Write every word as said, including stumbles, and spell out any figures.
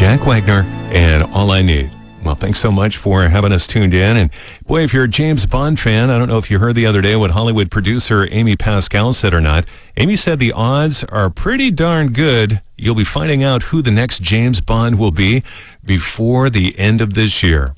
Jack Wagner and All I Need. Well, thanks so much for having us tuned in. And boy, if you're a James Bond fan, I don't know if you heard the other day what Hollywood producer Amy Pascal said or not. Amy said the odds are pretty darn good you'll be finding out who the next James Bond will be before the end of this year.